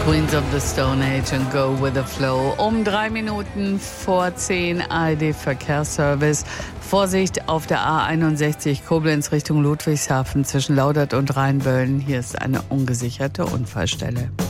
Queens of the Stone Age and Go with the Flow. Um 3 Minuten vor 10 ARD Verkehrsservice. Vorsicht auf der A61 Koblenz Richtung Ludwigshafen zwischen Laudert und Rheinböllen. Hier ist eine ungesicherte Unfallstelle.